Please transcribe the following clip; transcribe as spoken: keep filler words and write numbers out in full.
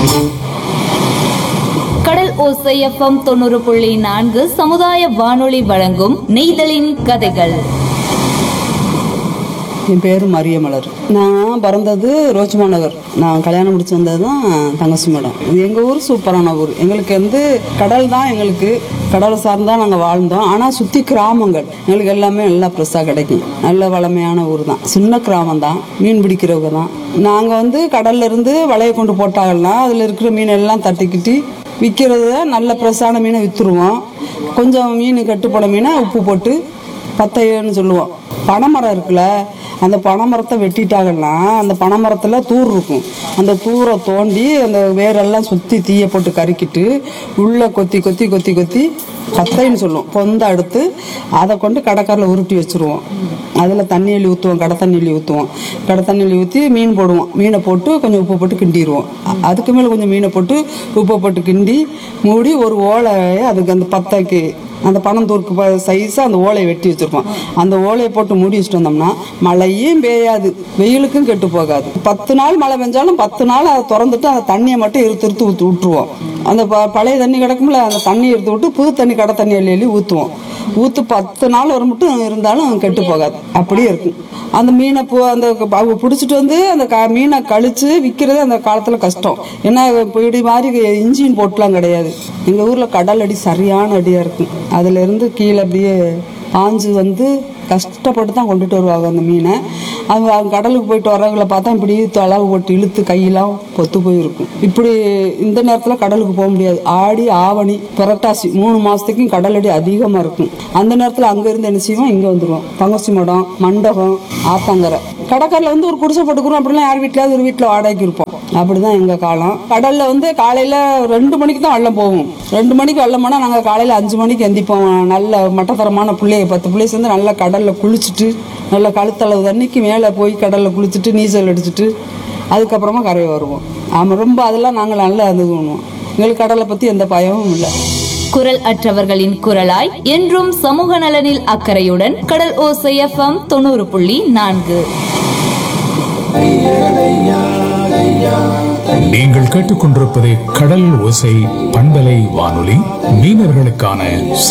கடல் ஓசை எஃப்எம் தொண்ணூறு புள்ளி நான்கு சமுதாய வானொலி வழங்கும் நெய்தலின் கதைகள். என் பேர் மரியமலர். நான் பிறந்தது ரோஜ்மா நகர். நான் கல்யாணம் முடிச்சு வந்தது தான் தங்கச்சி மேடம். இது எங்கள் ஊர் சூப்பரான ஊர். எங்களுக்கு வந்து கடல் தான், எங்களுக்கு கடலை சார்ந்தான் நாங்கள் வாழ்ந்தோம். ஆனால் சுற்றி கிராமங்கள், எங்களுக்கு எல்லாமே நல்லா ஃப்ரெஷ்ஷாக கிடைக்கும். நல்ல வளமையான ஊர் தான். சின்ன கிராமம் தான், மீன் பிடிக்கிறவங்க தான். நாங்கள் வந்து கடல்ல இருந்து வலையை கொண்டு போட்டாங்கன்னா அதில் இருக்கிற மீன் எல்லாம் தட்டிக்கிட்டு விற்கிறத நல்ல ஃப்ரெஷ்ஷான மீனை விற்றுருவோம். கொஞ்சம் மீன் கட்டுப்பட மீனை உப்பு போட்டு பத்தையன்னு சொல்லுவோம். பனைமரம் இருக்குல்ல, அந்த பனைமரத்தை வெட்டிட்டாங்கன்னா அந்த பனைமரத்தில் தூர் இருக்கும். அந்த தூரை தோண்டி அந்த வேரெல்லாம் சுற்றி தீயை போட்டு கறிக்கிட்டு உள்ளே கொத்தி கொத்தி கொத்தி கொத்தி கத்தைன்னு சொல்லுவோம். பொந்த எடுத்து அதை கொண்டு கடற்கரையில் உருட்டி வச்சுருவோம். அதில் தண்ணி அள்ளி ஊற்றுவோம், கடை தண்ணி அள்ளி ஊற்றுவோம். கடை தண்ணி அள்ளி ஊற்றி மீன் போடுவோம். மீனை போட்டு கொஞ்சம் உப்பு போட்டு கிண்டிடுவோம். அதுக்கு மேலே கொஞ்சம் மீனை போட்டு உப்பு போட்டு கிண்டி மூடி ஒரு ஓலையை அதுக்கு அந்த பத்தைக்கு அந்த பனந்தூருக்கு சைஸாக அந்த ஓலையை வெட்டி வச்சுருப்போம். அந்த ஓலையை போட்டு மூடி வச்சுட்டு வந்தோம்னா மழையும் பெய்யாது, வெயிலுக்கும் கெட்டு போகாது. பத்து நாள் மழை பெஞ்சாலும் பத்து நாள் அதை திறந்துட்டு அந்த தண்ணியை மட்டும் இருத்து இருத்து ஊற்றி விட்டுருவோம். அந்த ப பழைய தண்ணி கிடக்கும்ல, அந்த தண்ணியை எடுத்து விட்டு புது தண்ணி கடை தண்ணி அள்ளி அள்ளி ஊற்றுவோம். ஊற்று பத்து நாள் வர மட்டும் இருந்தாலும் கெட்டு போகாது, அப்படியே இருக்கும். அந்த மீனை பூ அந்த அவங்க பிடிச்சிட்டு வந்து அந்த க மீனை கழிச்சு விற்கிறது அந்த காலத்தில் கஷ்டம். ஏன்னா இப்படி மாதிரி இன்ஜின் போட்டுலாம் கிடையாது. எங்கள் ஊரில் கடல் அடி சரியான அடியாக இருக்கும். அதுலேருந்து கீழே அப்படியே பாஞ்சு வந்து கஷ்டப்பட்டு தான் கொண்டுட்டு வருவாங்க அந்த மீனை. அவங்க அவங்க கடலுக்கு போயிட்டு வரவங்களை பார்த்தா இப்படி தொலைவு போட்டு இழுத்து கையெல்லாம் பொத்து போயிருக்கும். இப்படி இந்த நேரத்தில் கடலுக்கு போக முடியாது. ஆடி ஆவணி புரட்டாசி மூணு மாதத்துக்கும் கடல் அடி அதிகமாக இருக்கும். அந்த நேரத்தில் அங்கேருந்து என்ன செய்வோம், இங்கே வந்துடுவோம். தங்கச்சி மடம், மண்டபம், ஆத்தங்கரை, கடற்கரையில் வந்து ஒரு குடிசை போட்டுக்கிறோம். அப்படிலாம் யார் வீட்டிலாவது ஒரு வீட்டில் வாடகைக்கு இருப்போம். அப்படிதான் எங்க காலம். கடல்ல வந்து காலையில ரெண்டு மணிக்கு தான் வெள்ளம் போகும். ரெண்டு மணிக்கு வெள்ளம் போனா நாங்க காலையில அஞ்சு மணிக்கு எந்திப்போம். நல்ல மட்டத்தரமான பிள்ளைய பத்து பிள்ளைய சேர்ந்து நல்லா கடல்ல குளிச்சுட்டு நல்ல கழுத்தளவு தண்ணிக்கு மேல போய் கடல்ல குளிச்சுட்டு நீச்சல் அடிச்சுட்டு அதுக்கப்புறமா கரையை வருவோம். ஆமா, ரொம்ப அதெல்லாம் நாங்க நல்லா இருந்தது பண்ணுவோம். எங்களுக்கு கடலை பத்தி எந்த பயமும் இல்லை. குரல் அற்றவர்களின் குரலாய் என்றும் சமூக நலனில் அக்கறையுடன் கடல் ஓசை எஃப்எம் தொண்ணூறு புள்ளி நான்கு. நீங்கள் கேட்டுக்கொண்டிருப்பது கடல் ஓசை பண்பலை வானொலி, மீனவர்களுக்கான